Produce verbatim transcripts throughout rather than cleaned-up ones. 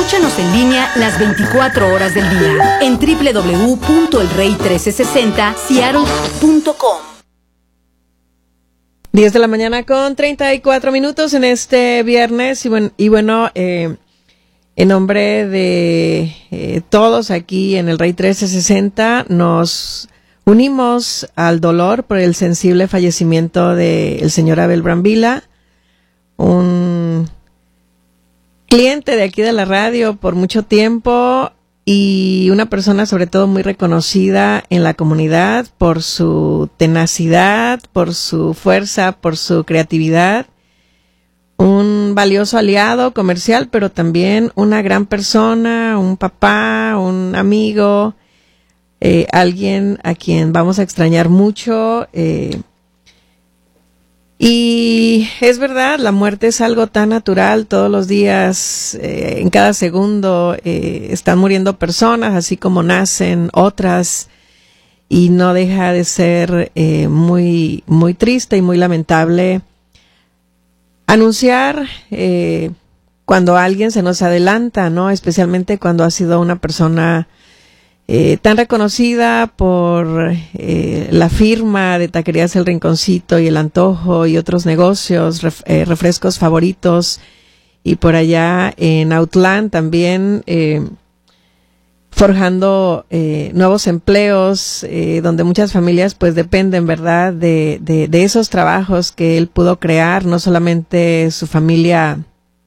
Escúchanos en línea las veinticuatro horas del día en doble u doble u doble u punto el rey trece sesenta seattle punto com. diez de la mañana con treinta y cuatro minutos en este viernes. Y bueno, y bueno eh, en nombre de eh, todos aquí en el Rey trece sesenta, nos unimos al dolor por el sensible fallecimiento del señor Abel Brambila, un cliente de aquí de la radio por mucho tiempo y una persona sobre todo muy reconocida en la comunidad por su tenacidad, por su fuerza, por su creatividad, un valioso aliado comercial, pero también una gran persona, un papá, un amigo, eh, alguien a quien vamos a extrañar mucho. Eh, Y es verdad, la muerte es algo tan natural, todos los días, eh, en cada segundo eh, están muriendo personas, así como nacen otras, y no deja de ser eh, muy, muy triste y muy lamentable anunciar eh, cuando alguien se nos adelanta, ¿no? Especialmente cuando ha sido una persona Eh, tan reconocida por eh, la firma de Taquerías El Rinconcito y El Antojo y otros negocios, ref, eh, refrescos favoritos, y por allá en Outland también eh, forjando eh, nuevos empleos, eh, donde muchas familias pues dependen, ¿verdad?, de, de, de esos trabajos que él pudo crear, no solamente su familia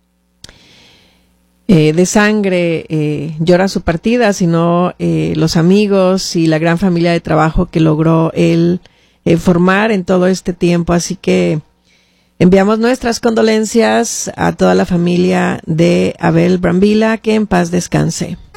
Eh, de sangre eh, llora su partida, sino eh, los amigos y la gran familia de trabajo que logró él eh, formar en todo este tiempo. Así que enviamos nuestras condolencias a toda la familia de Abel Brambila, que en paz descanse.